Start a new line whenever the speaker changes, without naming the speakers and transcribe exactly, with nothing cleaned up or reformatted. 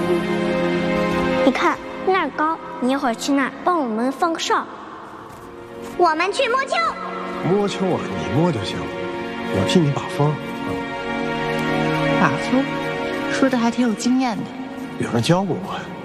你看那儿高，你一会儿去那儿帮我们放个哨。我们去摸秋。
摸秋啊，你摸就行，我替你把风。
把风，说的还挺有经验的。
有人教过我。